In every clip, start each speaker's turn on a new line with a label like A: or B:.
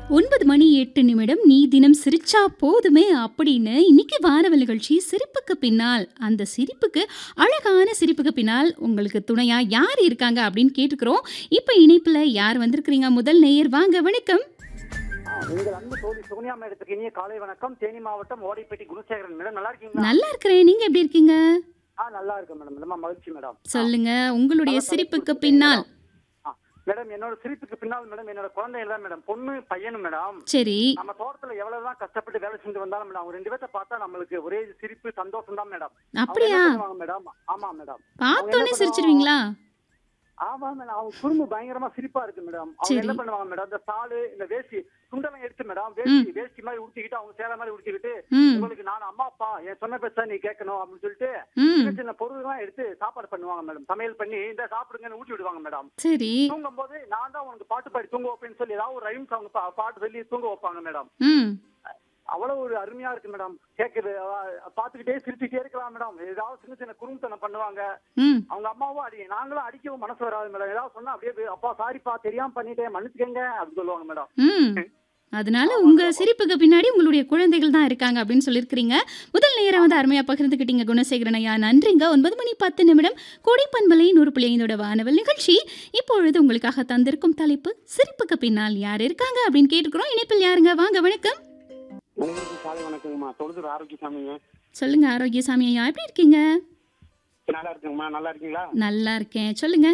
A: 9 மணி 8 நிமிடம் நீ தினம் சிரிச்சா போதுமே அப்படின்னு இன்னைக்கு வானவல் நிகழ்ச்சி சிரிப்புக்கு பின்னால் அந்த சிரிப்புக்கு அழகான சிரிப்புக்கு பின்னால் உங்களுக்கு துணையா யார் இருக்காங்க அப்படின்னு கேட்டுக்கிறோம். இப்போ இணைப்புல யார் வந்திருக்கிறீங்க? முதல் நேயர் வாங்க. வணக்கம்.
B: உங்கள் அன்பு தோழி சுகன்யா மேடத்துக்கு இனிய காலை வணக்கம். தேனி மாவட்டம் ஓடைப்பட்டி குணசேகரன் மேடம், நல்லா இருக்கீங்களா?
A: நல்லா இருக்கிறேன். நீங்க எப்படி இருக்கீங்க?
B: நல்லா இருக்கேன் மேடம். ரொம்ப மகிழ்ச்சி மேடம்.
A: சொல்லுங்க உங்களுடைய சிரிப்புக்கு பின்னால்.
B: மேடம் என்னோட சிரிப்புக்கு பின்னால் மேடம் என்னோட குழந்தை எல்லாம் மேடம், பொண்ணு பையனும் மேடம்.
A: சரி.
B: நம்ம தோட்டத்துல எவ்வளவுதான் கஷ்டப்பட்டு வேலை செஞ்சு வந்தாலும் மேடம் அவங்க 2 பேர்த்த பார்த்தா நம்மளுக்கு ஒரே சிரிப்பு சந்தோஷம் தான் மேடம்.
A: அப்படியா?
B: மேடம் ஆமா மேடம்.
A: பார்த்தோன்னே சிரிச்சிருவீங்களா?
B: ஆமா மேடம், அவங்க குடும்பம் பயங்கரமா சிரிப்பா இருக்கு மேடம். அவங்க என்ன பண்ணுவாங்க மேடம், இந்த சாலு இந்த வேஷ்டி துண்டெல்லாம் எடுத்து மேடம் வேஷ்டி மாதிரி உடுத்திக்கிட்டு அவங்க சேலை மாதிரி உடுத்திக்கிட்டு, உங்களுக்கு நான் அம்மா அப்பா என் சொன்ன பேச்சா நீ கேட்கணும் அப்படின்னு சொல்லிட்டு சின்ன சின்ன பொருள்லாம் எடுத்து சாப்பாடு பண்ணுவாங்க மேடம். சமையல் பண்ணி இந்த சாப்பிடுங்கன்னு ஊட்டி விடுவாங்க மேடம்.
A: சரி.
B: தூங்கும் போது நான் தான் உனக்கு பாட்டு பாடி தூங்க வைப்பேன்னு சொல்லி ஏதாவது ஒரு ரைம்ஸ் அவங்க பாட்டு சொல்லி தூங்க வைப்பாங்க மேடம். அவ்வளவு ஒரு அருமையா இருக்கு மேடம். கேக்குது பாத்துக்கிட்டே சிரிச்சுட்டே இருக்கலாம் மேடம். ஏதாவது சின்ன சின்ன குறும்புத்தனம் பண்ணுவாங்க. அவங்க அம்மாவும் நாங்களும் அடிக்கவும் மனசு வராது மேடம். ஏதாவது சொன்னா அப்படியே அப்பா சாரிப்பா தெரியாம பண்ணிட்டேன் மன்னிச்சுக்கங்க அப்படின்னு சொல்லுவாங்க மேடம்.
A: அதனால உங்க சிரிப்புக்கு பின்னாடி உங்களுடைய குழந்தைகள் தான் இருக்காங்க அப்படின்னு சொல்லியிருக்கிறீங்க. முதல் நேரம் வந்து அருமையா பகிர்ந்துக்கிட்டீங்க குணசேகரன் ஐயா. நன்றிங்க. 9 மணி 10 நிமிடம் கோடைப்பண்பலை 100.5 வானவல் நிகழ்ச்சி இப்பொழுது உங்களுக்காக தந்திருக்கும் தலைப்பு சிரிப்புக்கு பின்னால் யார் இருக்காங்க அப்படின்னு கேட்டுக்கிறோம். இணைப்பில் யாருங்க? வாங்க. வணக்கம்.
B: காலை வணக்கங்கம்மா. தொழுது ஆரோக்கியசாமிங்க.
A: சொல்லுங்க ஆரோக்கியசாமி ஐயா, எப்படி இருக்கீங்க?
B: நல்லா இருக்குங்கம்மா. நல்லா இருக்கீங்களா?
A: நல்லா இருக்கேன். சொல்லுங்க.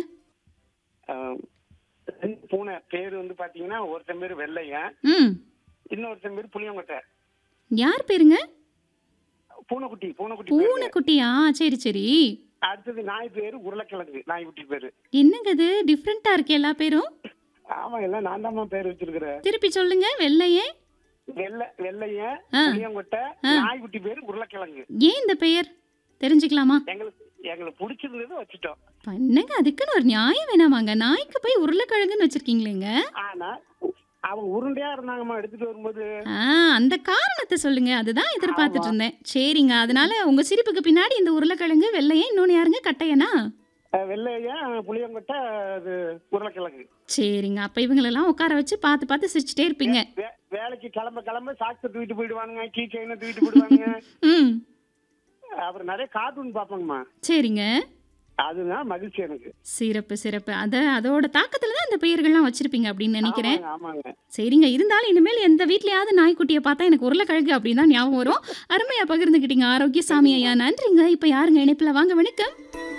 B: பூனை பேரு வந்து பாத்தீங்கன்னா ஒருத்தன் பேரு வெள்ளையன், இன்னொருத்தன் பேரு புளியங்கொட்டை.
A: யார் பேருங்க?
B: பூனைக்குட்டி.
A: பூனைக்குட்டியா? சரி சரி.
B: அடுத்தது நாய் பேரு உருளைக்கிழங்கு. நாய்க்குட்டி பேரு
A: என்னங்க இது டிஃப்ரெண்டா இருக்கு எல்லா பேரும்?
B: ஆமா, எல்லாம் நான் தான் பேர் வச்சிருக்கிறேன்.
A: திருப்பி சொல்லுங்க. வெள்ளையே
B: வெள்ளையன் புளியங்கொட்டை, நாய்க்குட்டி பேரு உருளைக்கிழங்கு.
A: ஏன் இந்த பெயர் தெரிஞ்சுக்கலாமா?
B: எங்களுக்கு பிடிச்சிருந்தது வச்சுட்டோம்.
A: என்னங்க அதுக்குன்னு ஒரு நியாயம் வேணாமாங்க? நாய்க்கு போய் உருளைக்கிழங்குன்னு வச்சிருக்கீங்களேங்க.
B: ஆனா அவங்க உருண்டையா இருந்தாங்கம்மா எடுத்துட்டு வரும்போது. அந்த
A: காரணத்தை சொல்லுங்க. அதுதான் எதிர்பார்த்துட்டு இருந்தேன். சரிங்க. அதனால உங்க சிரிப்புக்கு பின்னாடி இந்த உருளைக்கிழங்கு வெள்ளையே, இன்னொன்னு யாருங்க? கட்டையனா?
B: வெள்ளையா புளியங்கொட்டை உருளைக்கிழங்கு.
A: சரிங்க. அப்ப இவங்களெல்லாம் உட்கார வச்சு பார்த்து பார்த்து சிரிச்சுட்டே இருப்பீங்க.
B: வேலைக்கு கிளம்ப சாக்ஸை தூக்கிட்டு போயிடுவானுங்க, கீ செயினை தூக்கிட்டு போயிடுவானுங்க. அப்புறம் நிறைய கார்ட்டூன் பாப்பாங்கம்மா. சரிங்க. அதுதான் மகிழ்ச்சி எனக்கு.
A: சிறப்பு சிறப்பு. அதோட தாக்கத்துல தான் இந்த பெயர்கள்லாம் வச்சிருப்பீங்க அப்படின்னு நினைக்கிறேன்.
B: ஆமாங்க.
A: சரிங்க. இருந்தாலும் இனிமேல் எந்த வீட்லயாவது நாய்க்குட்டியை பார்த்தா எனக்கு உருளைக்கிழங்கு அப்படின்னு தான் ஞாபகம் வரும். அருமையா பகிர்ந்துக்கிட்டீங்க ஆரோக்கியசாமி ஐயா. நன்றிங்க. இப்ப யாருங்க இணைப்புல? வாங்க. வணக்கம்.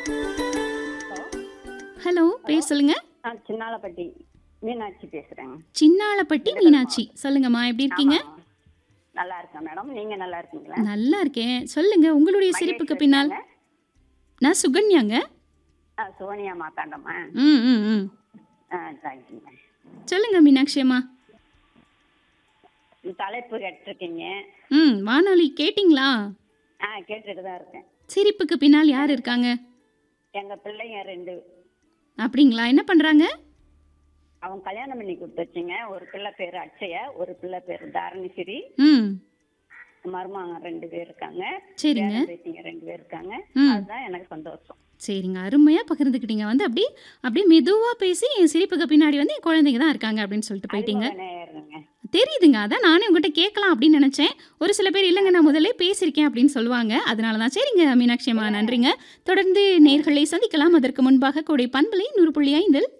A: ஹலோ, பேர் சொல்லுங்க.
C: சின்னாலப்பட்டி மீனாட்சி பேசுறேங்க.
A: சின்னாலப்பட்டி மீனாட்சி. சொல்லுங்கம்மா, எப்படி இருக்கீங்க?
C: நல்லா இருக்கேன் மேடம். நீங்க நல்லா இருக்கீங்களா?
A: நல்லா இருக்கேன். சொல்லுங்க உங்களுடைய சிரிப்புக்கு பின்னால். நான் சுகன்யாங்க.
C: சோனியா மாத்தாண்டம்மா. தேங்க்யூங்க.
A: சொல்லுங்க மீனாட்சி அம்மா.
C: தலைப்பு கேட்டிருக்கீங்க.
A: வானொலி கேட்டிங்களா?
C: கேட்டுட்டு தான் இருக்கேன்.
A: சிரிப்புக்கு பின்னால் யார் இருக்காங்க?
C: எங்க பிள்ளைங்க 2.
A: அப்படிங்களா? என்ன பண்றாங்க?
C: அவங்க கல்யாணம் பண்ணி கொடுத்துச்சுங்க. ஒரு பிள்ளை பேரு அட்சயா, ஒரு பிள்ளை பேரு தாரணிஸ்ரீ. மருமகங்க 2 பேர் இருக்காங்க. சரிங்க. 2 பேர் இருக்காங்க. அதுதான் எனக்கு சந்தோஷம்.
A: சரிங்க. அருமையா பகிர்ந்துக்கிட்டீங்க. வந்து அப்படியே மெதுவா பேசி என் சிரிப்புக்கு பின்னாடி வந்து என் குழந்தைங்க தான் இருக்காங்க அப்படின்னு சொல்லிட்டு போயிட்டீங்க. தெரியுதுங்க. அதான் நானே உங்ககிட்ட கேட்கலாம் அப்படின்னு நினைச்சேன். ஒரு சில பேர் இல்லைங்க நான் முதல்ல பேசியிருக்கேன் அப்படின்னு சொல்லுவாங்க. அதனால தான். சரிங்க மீனாட்சி அம்மா, நன்றிங்க. தொடர்ந்து நேயர்களை சந்திக்கலாம். அதற்கு முன்பாக கோடை பண்பலை 100.5